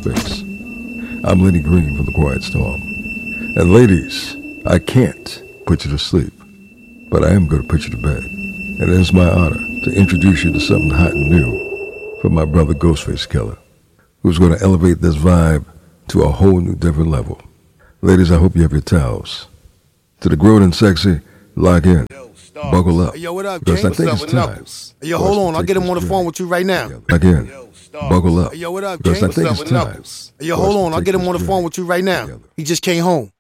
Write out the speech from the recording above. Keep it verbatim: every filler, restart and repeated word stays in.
Ghostface. I'm Lenny Green from The Quiet Storm. And ladies, I can't put you to sleep, but I am going to put you to bed. And it is my honor to introduce you to something hot and new from my brother Ghostface Killah, who's going to elevate this vibe to a whole new different level. Ladies, I hope you have your towels. To the grown and sexy, lock in. Buckle up. Hey, yo, what up, because King? I think What's it's up time. with Knuckles? Hey, yo, hold on. I'll get him on the phone with you right now. Lock in. Buckle up. Hey, yo, what up, because King? I think What's it's up with time. Knuckles? Hey, yo, hold on. I'll get him on the phone with you right now. He just came home.